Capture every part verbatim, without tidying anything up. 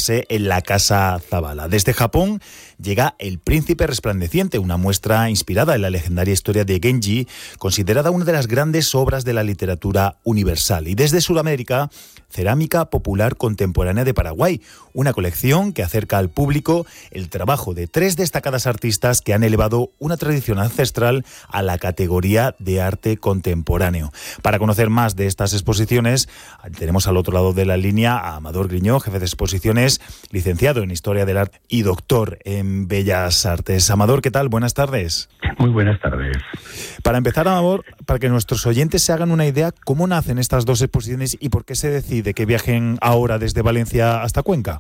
celebrarse en la Casa Zabala. Desde Japón llega El Príncipe Resplandeciente, una muestra inspirada en la legendaria historia de Genji, considerada una de las grandes obras de la literatura universal. Y desde Sudamérica, Cerámica Popular Contemporánea de Paraguay, una colección que acerca al público el trabajo de tres destacadas artistas que han elevado una tradición ancestral a la categoría de arte contemporáneo. Para conocer más de estas exposiciones, tenemos al otro lado de la línea a Amador Griñó, jefe de exposiciones, licenciado en Historia del Arte y doctor en Bellas Artes. Amador, ¿qué tal? Buenas tardes. Muy buenas tardes. Para empezar, Amador, para que nuestros oyentes se hagan una idea, ¿cómo nacen estas dos exposiciones y por qué se decide que viajen ahora desde Valencia hasta Cuenca?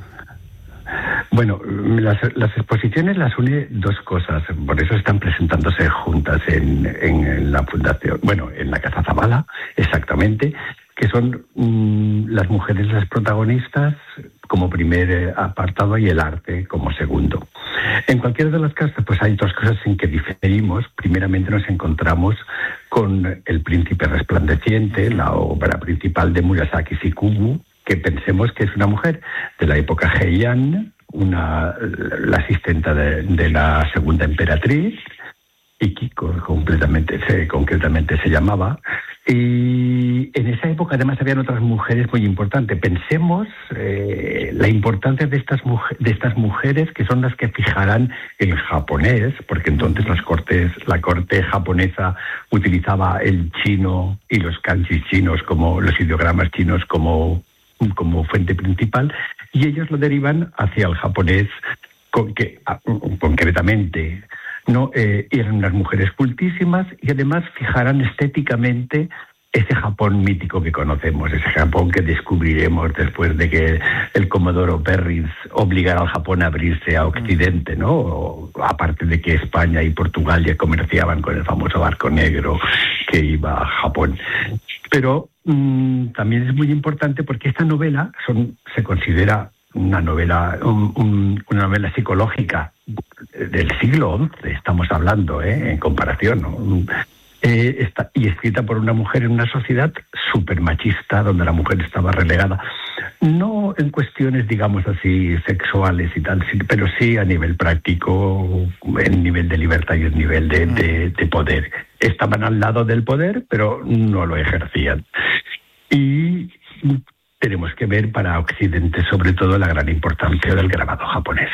Bueno, las, las exposiciones las une dos cosas, por eso están presentándose juntas en, en la fundación, bueno, en la Casa Zabala, exactamente, que son mmm, las mujeres las protagonistas como primer apartado y el arte como segundo. En cualquiera de las casas pues hay dos cosas en que diferimos. Primeramente nos encontramos con El Príncipe Resplandeciente, la obra principal de Murasaki Shikubu, que pensemos que es una mujer de la época Heian, una, la asistenta de, de la segunda emperatriz, Ikiko completamente, se, concretamente se llamaba, y en esa época además habían otras mujeres muy importantes. Pensemos eh, la importancia de estas, mujer, de estas mujeres que son las que fijarán el japonés, porque entonces las cortes, la corte japonesa utilizaba el chino y los kanjis chinos, como los ideogramas chinos, como como fuente principal, y ellos lo derivan hacia el japonés, con que concretamente no eh, eran unas mujeres cultísimas y además fijarán estéticamente ese Japón mítico que conocemos, ese Japón que descubriremos después de que el Comodoro Perry obligara al Japón a abrirse a Occidente, ¿no? O, aparte de que España y Portugal ya comerciaban con el famoso barco negro que iba a Japón. Pero mmm, también es muy importante porque esta novela son, se considera una novela, un, un, una novela psicológica del siglo once, estamos hablando, ¿eh? En comparación, ¿no? Eh, está, y escrita por una mujer en una sociedad súper machista, donde la mujer estaba relegada, no en cuestiones, digamos así, sexuales y tal, sí, pero sí a nivel práctico, en nivel de libertad y en nivel de, de, de poder. Estaban al lado del poder, pero no lo ejercían. Y tenemos que ver para Occidente, sobre todo, la gran importancia del grabado japonés.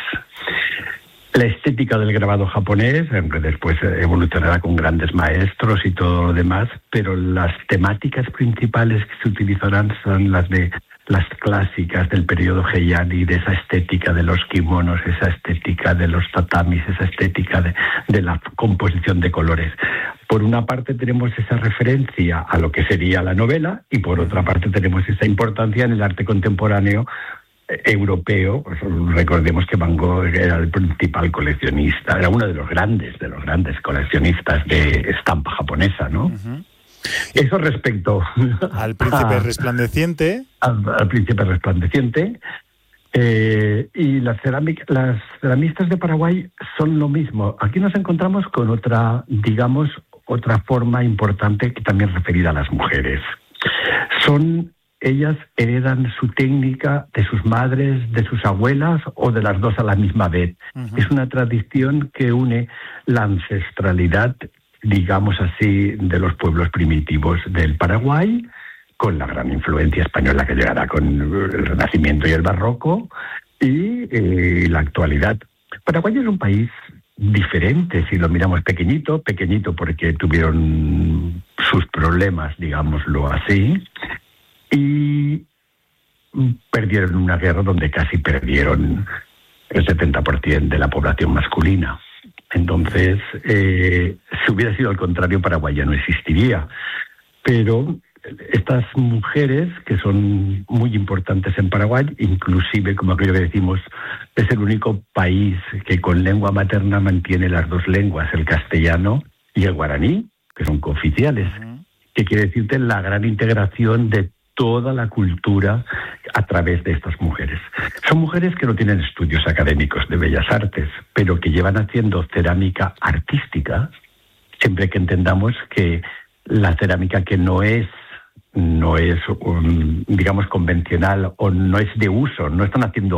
La estética del grabado japonés, aunque después evolucionará con grandes maestros y todo lo demás, pero las temáticas principales que se utilizarán son las de las clásicas del periodo Heian y de esa estética de los kimonos, esa estética de los tatamis, esa estética de, de la composición de colores. Por una parte tenemos esa referencia a lo que sería la novela y por otra parte tenemos esa importancia en el arte contemporáneo europeo. Pues recordemos que Van Gogh era el principal coleccionista, era uno de los grandes, de los grandes coleccionistas de estampa japonesa, ¿no? Uh-huh. Eso respecto al Príncipe a, Resplandeciente. Al, al Príncipe Resplandeciente. Eh, y las, cerámica, las ceramistas de Paraguay son lo mismo. Aquí nos encontramos con otra, digamos, otra forma importante que también referida a las mujeres. Son Ellas heredan su técnica de sus madres, de sus abuelas o de las dos a la misma vez. Uh-huh. Es una tradición que une la ancestralidad, digamos así, de los pueblos primitivos del Paraguay, con la gran influencia española que llegará con el Renacimiento y el Barroco, y eh, la actualidad. Paraguay es un país diferente, si lo miramos pequeñito, pequeñito porque tuvieron sus problemas, digámoslo así, y perdieron una guerra donde casi perdieron el setenta por ciento de la población masculina. Entonces, eh, si hubiera sido al contrario, Paraguay ya no existiría. Pero estas mujeres, que son muy importantes en Paraguay, inclusive, como aquello que decimos, es el único país que con lengua materna mantiene las dos lenguas, el castellano y el guaraní, que son cooficiales, uh-huh. que quiere decirte la gran integración de toda la cultura a través de estas mujeres. Son mujeres que no tienen estudios académicos de bellas artes, pero que llevan haciendo cerámica artística, siempre que entendamos que la cerámica que no es no es, un, digamos, convencional o no es de uso, no están haciendo